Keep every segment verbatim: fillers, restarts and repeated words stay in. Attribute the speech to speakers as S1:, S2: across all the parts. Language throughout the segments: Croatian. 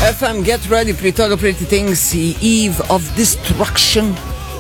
S1: F M, Get Ready, pri toga Pretty Things i Eve of Destruction.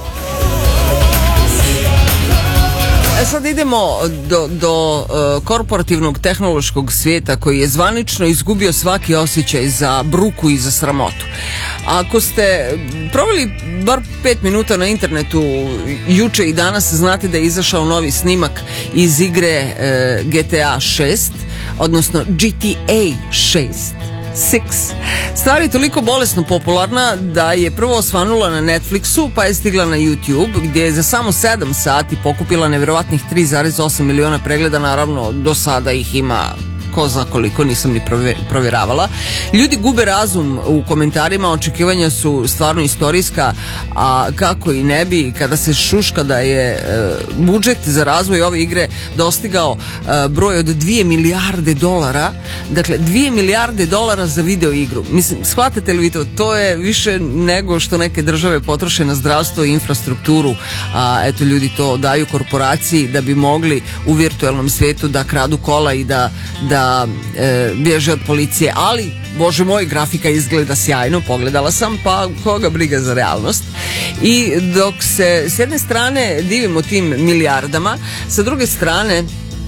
S1: E sad idemo do, do uh, korporativnog tehnološkog svijeta koji je zvanično izgubio svaki osjećaj za bruku i za sramotu. Ako ste proveli bar pet minuta na internetu juče i danas, znate da je izašao novi snimak iz igre uh, G T A šest, odnosno G T A šest. Six. Stvar je toliko bolesno popularna da je prvo osvanula na Netflixu, pa je stigla na YouTube, gdje je za samo sedam sati pokupila nevjerovatnih tri zarez osam miliona pregleda. Naravno, do sada ih ima ko zna koliko, nisam ni provjeravala. Ljudi gube razum u komentarima, očekivanja su stvarno istorijska, a kako i ne bi kada se šuška da je e, budžet za razvoj ove igre dostigao e, broj od dvije milijarde dolara. Dakle, dvije milijarde dolara za video igru. Mislim, shvatate li vi to? To je više nego što neke države potroše na zdravstvo i infrastrukturu, a eto, ljudi to daju korporaciji da bi mogli u virtualnom svijetu da kradu kola i da, da e, bježe od policije, ali bože moj, grafika izgleda sjajno, pogledala sam, pa koga briga za realnost. I dok se s jedne strane divimo tim milijardama, sa druge strane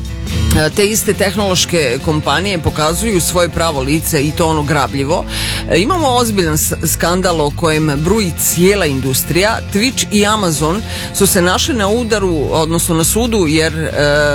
S1: te iste tehnološke kompanije pokazuju svoje pravo lice, i to ono grabljivo. Imamo ozbiljan skandal o kojem bruji cijela industrija. Twitch i Amazon su se našli na udaru, odnosno na sudu, jer e,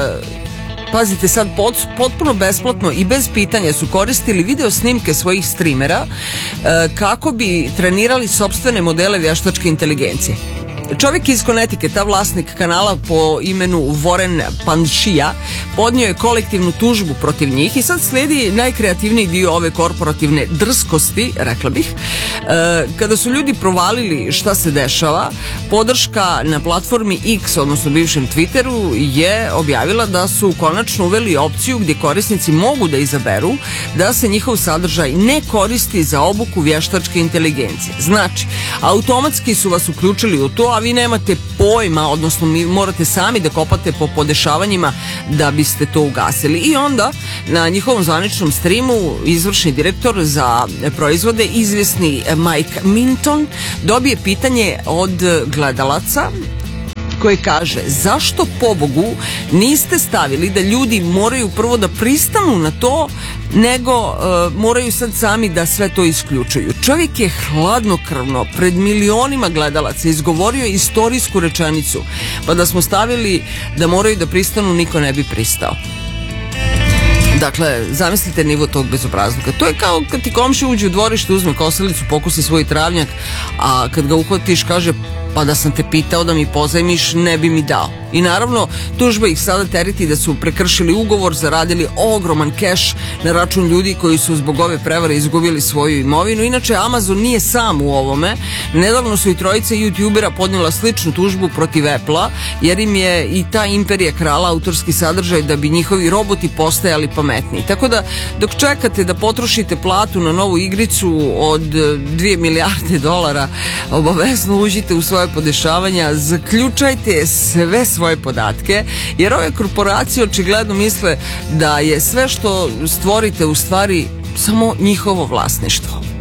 S1: pazite sad, pot, potpuno besplatno i bez pitanja su koristili video snimke svojih streamera e, kako bi trenirali sopstvene modele vještačke inteligencije. Čovjek iz Connecticuta, vlasnik kanala po imenu Warren Panšija, podnio je kolektivnu tužbu protiv njih i sad slijedi najkreativniji dio ove korporativne drskosti, rekla bih. E, kada su ljudi provalili šta se dešava, podrška na platformi X, odnosno bivšem Twitteru, je objavila da su konačno uveli opciju gdje korisnici mogu da izaberu da se njihov sadržaj ne koristi za obuku vještačke inteligencije. Znači, automatski su vas uključili u to, a vi nemate pojma, odnosno mi morate sami da kopate po podešavanjima da biste to ugasili. I onda na njihovom zvaničnom streamu izvršni direktor za proizvode, izvjesni Mike Minton, dobije pitanje od gledalaca koji kaže: zašto pobogu niste stavili da ljudi moraju prvo da pristanu na to, nego uh, moraju sad sami da sve to isključuju. Čovjek je hladnokrvno pred milionima gledalaca izgovorio istorijsku rečenicu, pa da smo stavili da moraju da pristanu, niko ne bi pristao. Dakle, zamislite nivo tog bezobrazluka. To je kao kad ti komšija uđe u dvorište, uzme kosilicu, pokusi svoj travnjak, a kad ga uhvatiš kaže: pa da sam te pitao da mi pozajmiš, ne bi mi dao. I naravno, tužba ih sada tereti da su prekršili ugovor, zaradili ogroman keš na račun ljudi koji su zbog ove prevare izgubili svoju imovinu. Inače, Amazon nije sam u ovome. Nedavno su i trojica youtubera podnijela sličnu tužbu protiv Apple-a, jer im je i ta imperija krala autorski sadržaj da bi njihovi roboti postajali pametniji. Tako da, dok čekate da potrošite platu na novu igricu od dvije milijarde dolara, obavezno uđite u svoje podešavanja, zaključajte sve svoje podatke, jer ove korporacije očigledno misle da je sve što stvorite u stvari samo njihovo vlasništvo.